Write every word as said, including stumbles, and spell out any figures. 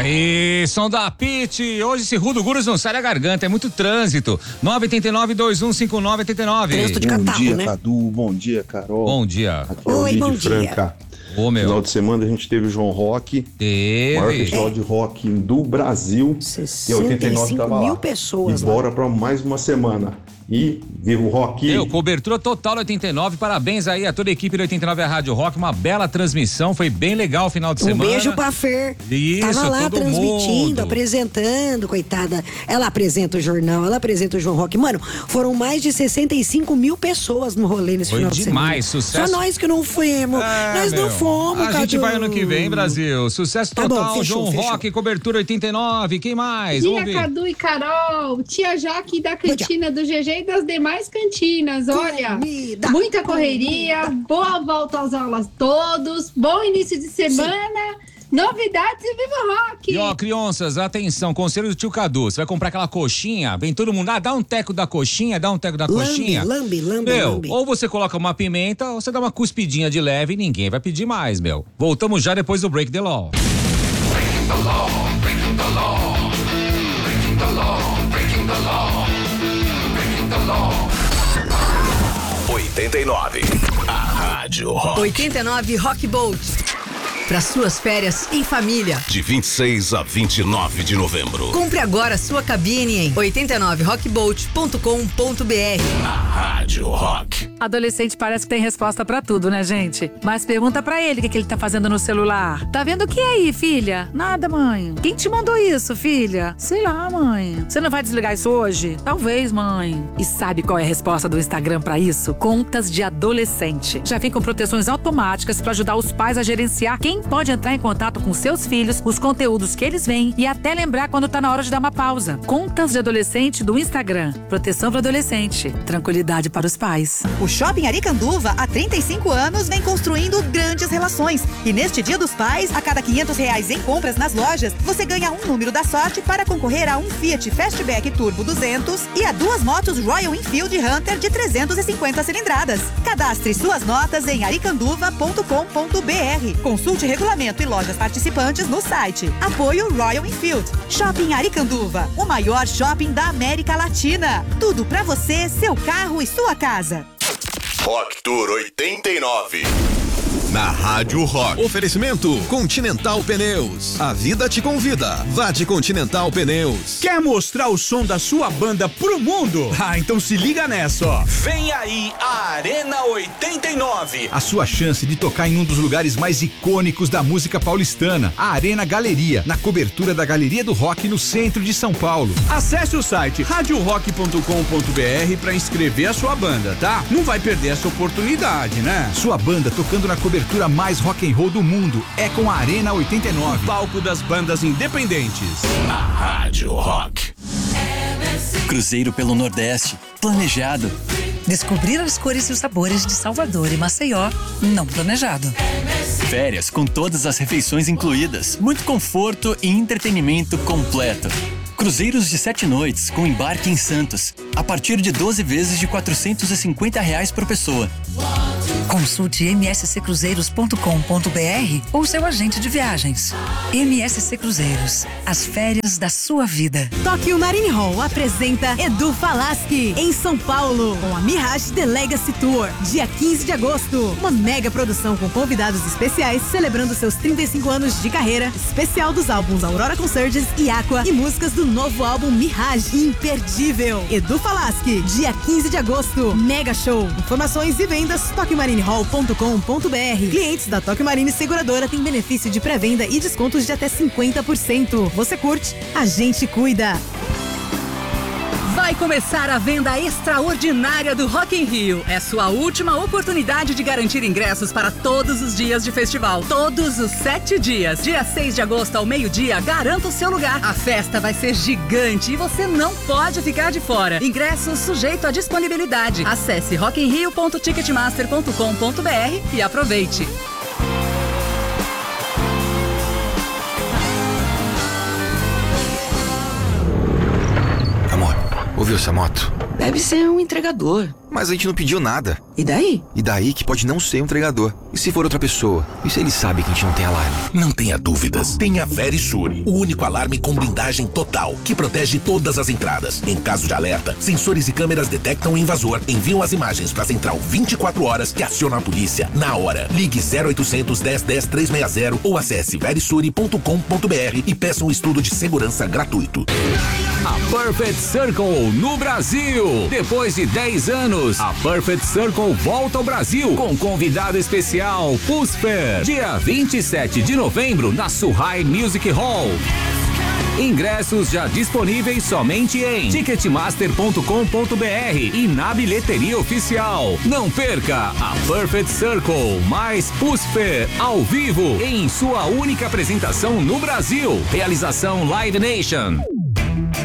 Aí, som da Pit. Hoje esse Rudo Gurus não sai da garganta, é muito trânsito. nove oito nove, dois um cinco nove oito nove. Trânsito de Bom catarro, dia, né? Cadu. Bom dia, Carol. Bom dia. Aqui é o Oi, Luiz bom de Franca. Ô, meu. Final de semana a gente teve o João Rock, Teve. maior festival de rock do Brasil. E a oitenta e nove tava mil lá. pessoas E lá. bora pra mais uma semana. E viva o rock! Meu, cobertura total do oitenta e nove, parabéns aí a toda a equipe do oitenta e nove, a Rádio Rock, uma bela transmissão, foi bem legal o final de Um semana. beijo pra Fer. Isso, Tava lá todo transmitindo, mundo. apresentando, coitada. Ela apresenta o jornal, ela apresenta o João Rock. Mano, foram mais de sessenta e cinco mil pessoas no rolê nesse Foi final de semana. demais, sucesso. Só nós que não fomos. É, nós meu, não fomos, A gente Cadu. vai ano que vem, Brasil. Sucesso Tá bom, total, fechou, João fechou. Rock, cobertura oitenta e nove. Quem mais? Dia, Vamos ver. Cadu e Carol, tia Jaque da cantina do G G e das demais cantinas. Olha, Comida. muita correria, boa volta às aulas todos, bom início de semana, novidades e viva o rock! E ó, crianças, atenção, conselho do tio Cadu. Você vai comprar aquela coxinha, vem todo mundo, ah, dá um teco da coxinha, dá um teco da Lambe, coxinha. lambe, lambe, Meu, lambe. ou você coloca uma pimenta, ou você dá uma cuspidinha de leve e ninguém vai pedir mais, meu. Voltamos já depois do Break the Law. Breaking the law, breaking the law, breaking the law, breaking the law, breaking the law. oitenta e nove, a Rádio Rock. oitenta e nove Rock Boat. Para suas férias em família. De vinte e seis a vinte e nove de novembro. Compre agora sua cabine em oitenta e nove rockboat ponto com ponto b r. A Rádio Rock. Adolescente parece que tem resposta pra tudo, né, gente? Mas pergunta pra ele o que, que ele tá fazendo no celular. Tá vendo o que aí, filha? Nada, mãe. Quem te mandou isso, filha? Sei lá, mãe. Você não vai desligar isso hoje? Talvez, mãe. E sabe qual é a resposta do Instagram pra isso? Contas de adolescente. Já vem com proteções automáticas pra ajudar os pais a gerenciar quem pode entrar em contato com seus filhos, os conteúdos que eles veem e até lembrar quando tá na hora de dar uma pausa. Contas de adolescente do Instagram. Proteção para adolescente. Tranquilidade para os pais. O Shopping Aricanduva, há trinta e cinco anos, vem construindo grandes relações. E neste Dia dos Pais, a cada quinhentos reais em compras nas lojas, você ganha um número da sorte para concorrer a um Fiat Fastback Turbo duzentos e a duas motos Royal Enfield Hunter de trezentas e cinquenta cilindradas. Cadastre suas notas em aricanduva ponto com ponto b r. Consulte regulamento e lojas participantes no site. Apoio Royal Enfield. Shopping Aricanduva, o maior shopping da América Latina. Tudo pra você, seu carro e sua casa. Rock Tour oitenta e nove. Na Rádio Rock. Oferecimento Continental Pneus. A vida te convida. Vá de Continental Pneus. Quer mostrar o som da sua banda pro mundo? Ah, então se liga nessa, ó. Vem aí a Arena oitenta e nove. A sua chance de tocar em um dos lugares mais icônicos da música paulistana, a Arena Galeria, na cobertura da Galeria do Rock no centro de São Paulo. Acesse o site rádio rock ponto com ponto b r para inscrever a sua banda, tá? Não vai perder essa oportunidade, né? Sua banda tocando na cobertura mais rock and roll do mundo é com a Arena oitenta e nove, palco das bandas independentes. A Rádio Rock. Cruzeiro pelo Nordeste, planejado. Descobrir as cores e os sabores de Salvador e Maceió, não planejado. Férias com todas as refeições incluídas, muito conforto e entretenimento completo. Cruzeiros de sete noites com embarque em Santos, a partir de doze vezes de quatrocentos e cinquenta reais por pessoa. Consulte m s c cruzeiros ponto com ponto b r ou seu agente de viagens. M S C Cruzeiros, as férias da sua vida. Tóquio Marine Hall apresenta Edu Falaschi em São Paulo com a Mirage The Legacy Tour, dia quinze de agosto. Uma mega produção com convidados especiais celebrando seus trinta e cinco anos de carreira, especial dos álbuns Aurora Consurgence e Aqua e músicas do novo álbum Mirage, imperdível. Edu Falaschi, dia quinze de agosto, mega show. Informações e vendas tóquio marine hall ponto com ponto b r. Clientes da Tóquio Marine Seguradora têm benefício de pré-venda e descontos de até cinquenta por cento. Você curte? A gente cuida. Vai começar a venda extraordinária do Rock in Rio. É sua última oportunidade de garantir ingressos para todos os dias de festival. Todos os sete dias. Dia seis de agosto ao meio-dia, garanta o seu lugar. A festa vai ser gigante e você não pode ficar de fora. Ingressos sujeito à disponibilidade. Acesse rock in rio ponto ticketmaster ponto com ponto b r e aproveite. Ouviu essa moto? Deve ser um entregador. Mas a gente não pediu nada. E daí? E daí que pode não ser um entregador. E se for outra pessoa? E se ele sabe que a gente não tem alarme? Não tenha dúvidas. Tenha Verisure, o único alarme com blindagem total, que protege todas as entradas. Em caso de alerta, sensores e câmeras detectam o invasor, enviam as imagens para a central vinte e quatro horas que aciona a polícia na hora. Ligue zero oitocentos, dez, dez, trezentos e sessenta ou acesse verisure ponto com ponto br e peça um estudo de segurança gratuito. A Perfect Circle no Brasil. Depois de dez anos, a Perfect Circle volta ao Brasil com convidado especial, Pusper, dia vinte e sete de novembro na Suhai Music Hall. Ingressos já disponíveis somente em ticketmaster ponto com ponto br e na bilheteria oficial. Não perca a Perfect Circle mais Pusper ao vivo em sua única apresentação no Brasil. Realização Live Nation.